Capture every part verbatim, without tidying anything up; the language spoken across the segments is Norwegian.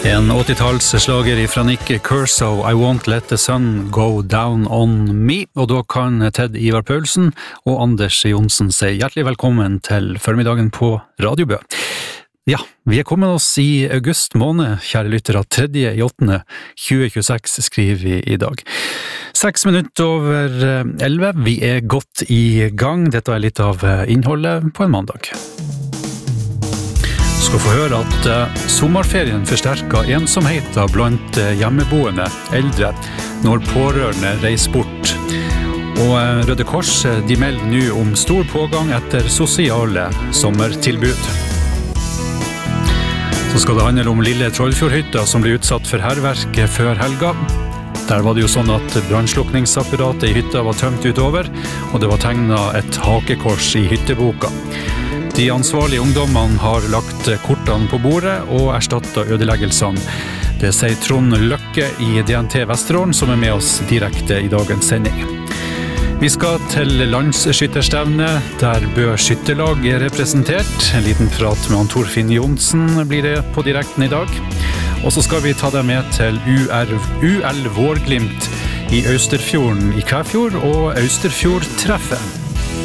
En åttitallsslager fra Nick Kershaw, I Won't Let the Sun Go Down On Me, og da kan Ted Ivar Paulsen og Anders Jonsen si hjertelig velkommen til formiddagen på Radio Bø. Ja, vi er kommet oss i august måned, kjære lyttere, tredje i åttende tjue tjueseks skriver vi i dag. Seks minutter over elleve, vi er godt i gang, dette er litt av innholdet på en mandag. Du skal få høre at uh, sommerferien forsterker ensomheten blant uh, hjemmeboende eldre når pårørende reiser bort. Og uh, Røde Kors uh, de melder nå om stor pågang etter sosiale sommertilbud. Så skal det handle om lille Trollfjordhytta som ble utsatt for herverk før helga. Der var det jo sånn at brannslukningsapparatet i hytta var tømt utover, og det var tegnet et hakekors i hytteboka. De ansvarlige ungdommene har lagt kortene på bordet og erstattet ødeleggelsene. Det sier Trond Løkke i D N T Vesterålen, som er med oss direkte i dagens sending. Vi skal til landsskytterstevne, der Bø Skytterlag er representert. En liten prat med Torfinn Johnsen blir det på direkten i dag. Og så skal vi ta deg med til U L Vårglimt i Austerfjorden i Kvæfjord og Austerfjordtreffet.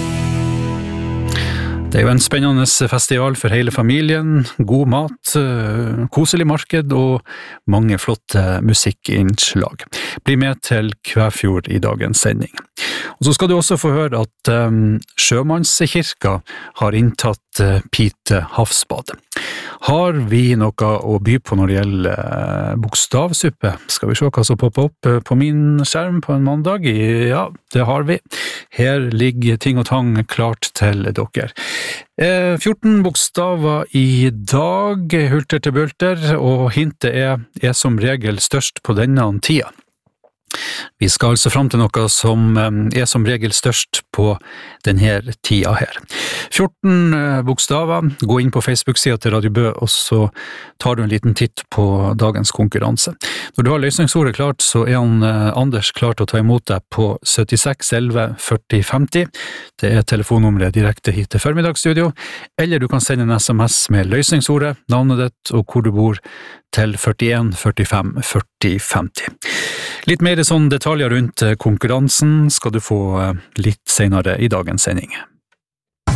Det er jo en spennende festival for hele familien, god mat, koselig marked og mange flotte musikkinnslag. Bli med til Kvæfjord i dagens sending. Og så skal du også få høre at um, Sjømannskirka har inntatt uh, Pite havsbad. Har vi noe å by på når det gjelder uh, bokstavsuppe? Skal vi se hva som popper opp uh, på min skjerm på en mandag? Ja, det har vi. Her ligger ting og tang klart til dere. Eh, fjorten bokstaver i dag, hulter til bulter, og hintet er, er som regel størst på denne tida. Vi skal altså frem til noe som er som regel størst på denne tida her. fjorten bokstaver, gå inn på Facebook-siden til Radio Bø, og så tar du en liten titt på dagens konkurranse. Når du har løsningsordet klart, så er han Anders klar til å ta imot deg på syttiseks elleve førti femti. Det er telefonnummeret direkte hit til formiddagsstudio, eller du kan sende en sms med løsningsordet, navnet ditt og hvor du bor, til førtien førtifem førti femti. Litt mer sånn detaljer rundt konkurransen skal du få litt senere i dagens sending.